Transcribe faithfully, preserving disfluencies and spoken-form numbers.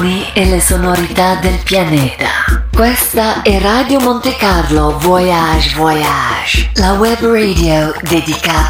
suoni e le sonorità del pianeta. Questa è Radio Monte Carlo Voyage Voyage, la web radio dedicata